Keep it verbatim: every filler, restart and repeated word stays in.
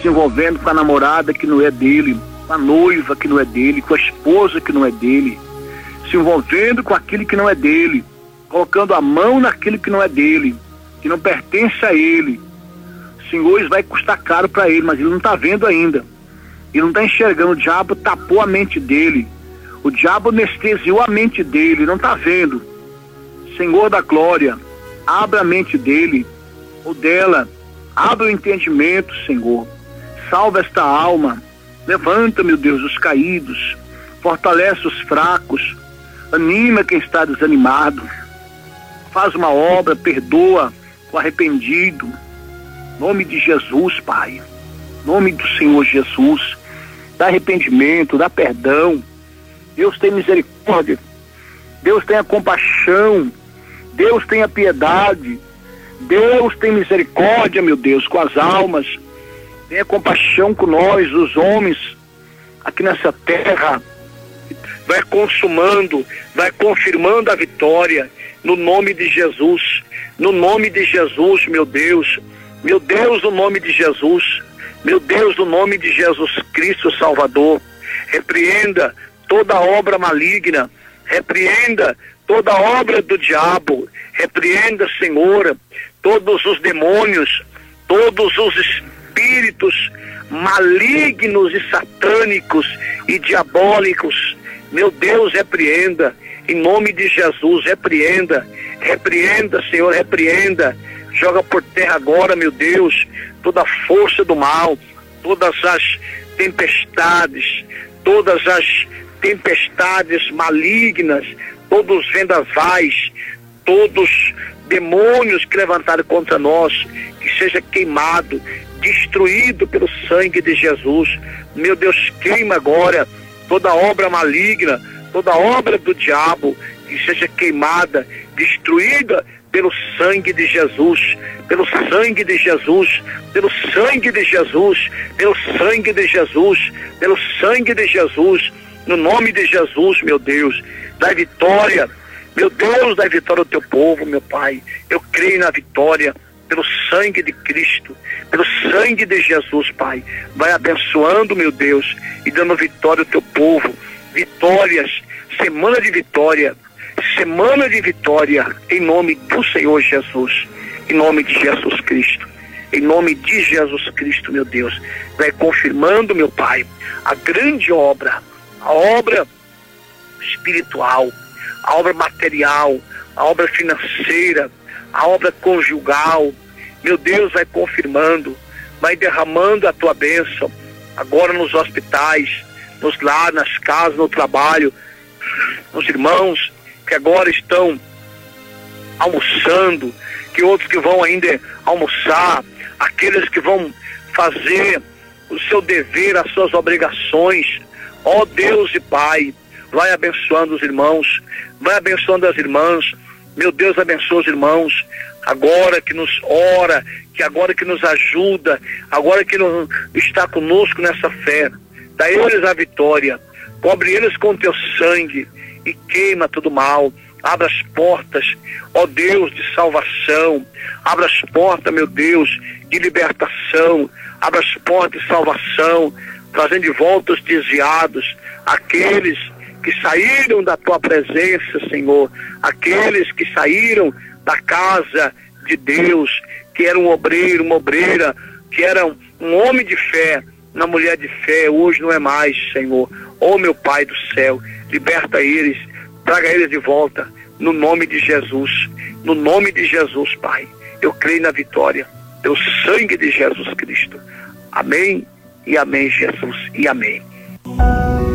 se envolvendo com a namorada que não é dele, com a noiva que não é dele, com a esposa que não é dele, se envolvendo com aquilo que não é dele, colocando a mão naquilo que não é dele, que não pertence a ele. Senhor, isso vai custar caro para ele, mas ele não está vendo ainda. Ele não está enxergando. O diabo tapou a mente dele. O diabo anestesiou a mente dele, não está vendo. Senhor da glória, abra a mente dele ou dela, abra o entendimento, Senhor. Salva esta alma. Levanta, meu Deus, os caídos. Fortalece os fracos. Anima quem está desanimado. Faz uma obra, perdoa o arrependido. Em nome de Jesus, Pai. Em nome do Senhor Jesus. Dá arrependimento, dá perdão. Deus tem misericórdia. Deus tenha compaixão. Deus tenha piedade. Deus tem misericórdia, meu Deus, com as almas. Tenha compaixão com nós, os homens, aqui nessa terra. Vai consumando, vai confirmando a vitória, no nome de Jesus, no nome de Jesus, meu Deus, meu Deus, no nome de Jesus, meu Deus, no nome de Jesus Cristo Salvador. Repreenda toda obra maligna, repreenda toda obra do diabo, repreenda, Senhor, todos os demônios, todos os espíritos malignos e satânicos e diabólicos. Meu Deus, repreenda, em nome de Jesus, repreenda, repreenda, Senhor, repreenda, joga por terra agora, meu Deus, toda a força do mal, todas as tempestades, todas as tempestades malignas, todos os vendavais, todos demônios que levantaram contra nós, que seja queimado, destruído pelo sangue de Jesus. Meu Deus, queima agora toda obra maligna, toda obra do diabo, que seja queimada, destruída pelo sangue de Jesus, pelo sangue de Jesus, pelo sangue de Jesus, pelo sangue de Jesus, pelo sangue de Jesus, no nome de Jesus, meu Deus, dá vitória, meu Deus, dá vitória ao teu povo, meu Pai. Eu creio na vitória, pelo sangue de Cristo, pelo sangue de Jesus, Pai. Vai abençoando, meu Deus, e dando vitória ao teu povo. Vitórias, semana de vitória, semana de vitória, em nome do Senhor Jesus, em nome de Jesus Cristo, em nome de Jesus Cristo, meu Deus. Vai confirmando, meu Pai, a grande obra, a obra espiritual, a obra material, a obra financeira, a obra conjugal. Meu Deus, vai confirmando, vai derramando a tua bênção, agora nos hospitais, nos lares, nas casas, no trabalho, nos irmãos que agora estão almoçando, que outros que vão ainda almoçar, aqueles que vão fazer o seu dever, as suas obrigações. Ó Deus e Pai, vai abençoando os irmãos, vai abençoando as irmãs. Meu Deus, abençoa os irmãos, agora que nos ora, que agora que nos ajuda, agora que nos, está conosco nessa fé. Dá eles a vitória, cobre eles com teu sangue e queima todo mal. Abra as portas, ó Deus, de salvação. Abra as portas, meu Deus, de libertação. Abra as portas de salvação, trazendo de volta os desviados, aqueles que saíram da tua presença, Senhor, aqueles que saíram da casa de Deus, que era um obreiro, uma obreira, que era um, um homem de fé, uma mulher de fé, hoje não é mais, Senhor. Ó meu Pai do céu, liberta eles, traga eles de volta, no nome de Jesus, no nome de Jesus, Pai. Eu creio na vitória, pelo sangue de Jesus Cristo. Amém e amém, Jesus, e amém.